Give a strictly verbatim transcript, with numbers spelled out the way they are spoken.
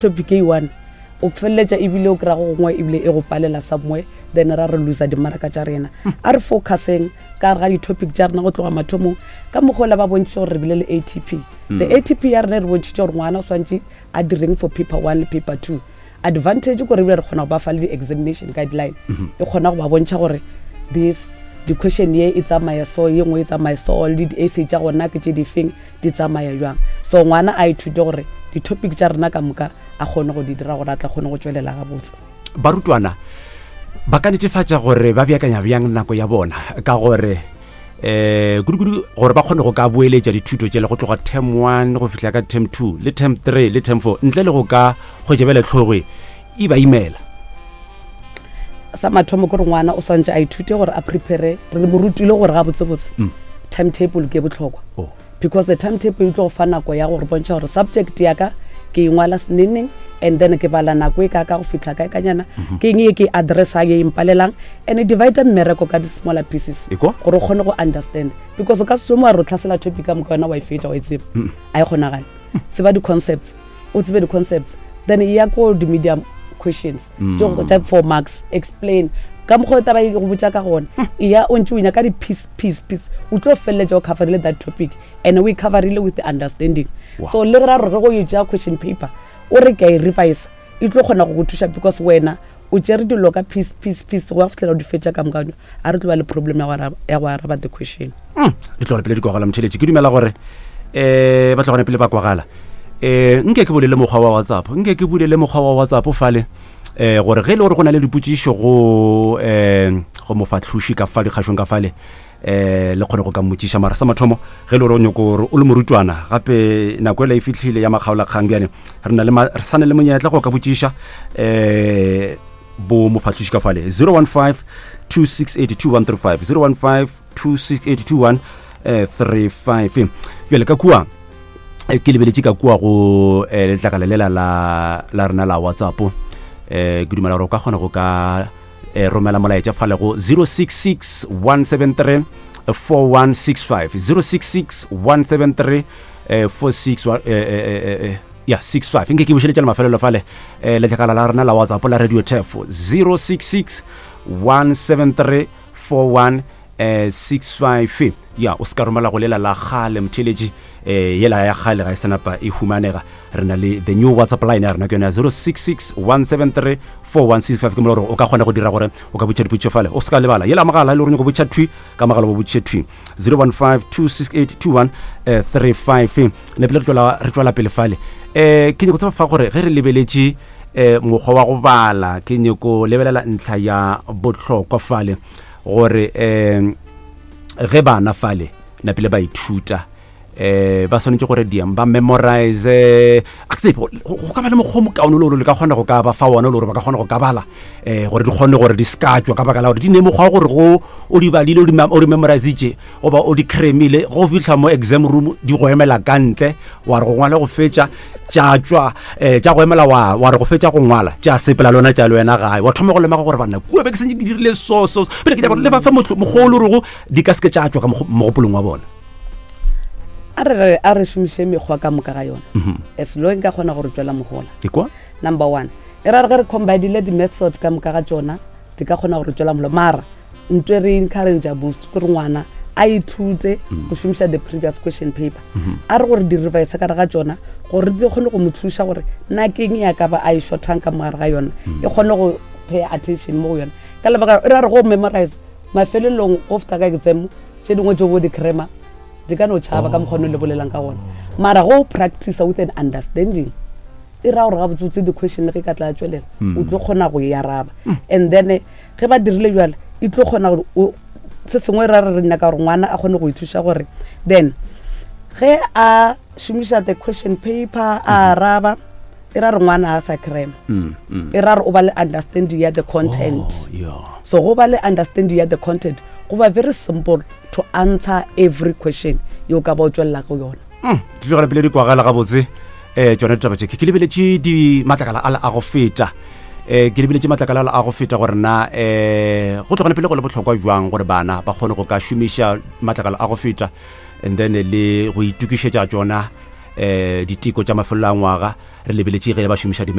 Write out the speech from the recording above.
topic e one o felletša ebile o kra go ngwe ebile e go palela somewhere then ra re loser di maraka tša rena a re focusing ka ga di topic tša rena go tloga mathomong ka mogola ba bontšhe gore re bile le A T P the A T P ya rena re bontšitše gore ngwana o swantše a direng for paper one le paper two advantage gore ebile re kgona go ba fa le di-examination guideline e kgona go ba bontšha gore this the question ye e tsamaya so ye ngwe e tsamaya so all di-essay tša gona ke tše difeng di tsamaya jwang so ngwana a ithute gore di-topic tša rena ka moka a kgone go di dira gore a tla kgone go tswelela ga botse barutwana ba ka netefatša gore ba beakanya bjang nako ya bona ka gore eh gudugudu gore ba kgone go ka boeletša dithuto tše le go tloga term one go fihla ka term two le term three le term four ntle le go ka go jebela tlhogwe e ba imela sa mathomo gore ngwana o swantse a ithute gore a prepare re mo rutile gore ga botse botse timetable ke botlhokwa because the timetable e tlo go fa nako ya gore bontšha gore subject ya ka ke ingwala seneneng and then ke bala nako e ka ka go fitla ka kanyana ke eng e ke addressa ye impalelang and e divide mmereko ka di smaller pieces gore o kgone go understand because o ka se mo a re tlhasela topic ka mokwana wa ifetša wa itseba a e kgona gale se ba di concepts o tsebe di concepts then e ya ko di medium questions jo go tsa four marks explain ka mokgwa taba e go botsa ka gona e ya o ntse o nya ka di piece piece piece o tlo felletša o coverile that topic and we coverile with the understanding so le ra re go yetša question paper o re ke revise e tlo kgona go go thuša because wena o tšere dilo ka piece piece piece go fitlela o di fetša ka mokano a re tlo ba le problem ya go araba the question di tlo re pele di kwagala mtheletši ke dumela gore eh ba tla gona pele ba kwagala eh nke ke bolele mokgwa wa WhatsApp nke ke bolele mokgwa wa WhatsApp o fale eh gore ge le gore go na le dipotšišo go eh go mofatlhuši ka fa dikgašong ka fale eh le kgone go ka mmotšiša mara sa mathomo ge le gore o nyako gore o le morutwana gape nako e la e fitlhile ya makgaola kgang bjane re na le re sane le monyetla go ka botšiša eh bo mofatlhuši ka fale zero one five two six eight two one three five zero one five two six eight two one three five bjale ka kua ke lebeletše ka kua go letlakala lela la la rena la WhatsApp eh ke dumela gore o ka kgona go ka romela molaetša fale go zero six six one seven three four one six five zero six six one seven three four six ya six five nke ke bošeletša le mafelelo fale letlakala la rena la WhatsApp la radio tefo zero six six one seven three four one six five ya o ska romela go lela la gale mtheletši eh yela ya gale ga isanapa e humanega re na le the new WhatsApp line ya rena ke yona zero six six one seven three four one six five ke moloro o ka kgona go dira gore o ka botša dipotšo fale o ska lebala yela magala le gore go botša twi ka magala bo botše twi zero one five two six eight two one three five le pele re tlola pele fale eh ke ne go tsaba fa gore ge re lebeletše eh mokgwa wa go bala ke ne go lebelela ntlha ya botlhokwa fale gore eh ge bana fale na pele ba ithuta eh ba sonetse gore diam ba memorize a tsebe go ka ba le moghomo kaone lo le ka kgona go ka ba fa wona lo re ba ka kgona go ka bala eh gore di kgone gore di skatjwa ka baka la gore di ne mogwa gore go o di balile o di memorize itse go ba o di cremile go fihla mo exam room di go emela kantle wa re go ngwala go fetša tša tšwa eh tša go emela wa wa re go fetša go ngwala tša sepela lona tša le wena gae wa thoma go lema gore bana kua be ke sentse ke dirile so so pele ke le ba fa mogolo re go di ka se ke tša tšwa ka mogopolong wa bona a re a re šomiše mekgwa ka moka ga yona as long ka kgona gore tswela mogola ekwa number one e ra re re combine di method ka moka ga tsona di ka kgona gore tswela mogola mara ntwe re encourage boost gore ngwana a ithute go šomiša the previous question paper a re gore di revise ka ga tsona gore di kgone go mothuša gore na keng ya ka ba a e shortang ka mogare ga yona e kgone go pay attention mo yona ka lebaka e ra re go memorize mafelelong after ka exam tše dingwe tšo bo di crema di ka no tšhaba ka mokgone le bolelang ka gona mara go practice with an understanding e ra gore ga botsotse di-question le ge ka tla tswelela o tlo kgona go e araba and then ge ba dirile jale e tlo kgona gore se sengwe ra re re nyaka gore ngwana a kgone go ithuša gore then ge a šomiša the question paper a araba e ra re ngwana a sa crema e ra re o ba le understanding ya the content so go ba le understanding ya the content go ba very simple to answer every question yo ka ba o tswella go yona di le gore pele di kwagala ga botse eh tsone taba tse ke lebeletše di matlakala a go feta eh ke lebeletše matlakala a go feta gore na eh go tlogone pele go le botlhokwa jwang gore bana ba kgone go ka šomiša matlakala a go feta and then le go itukišetša tsona eh diteko tša mafelelo a ngwaga re lebeletše ge ba šomiša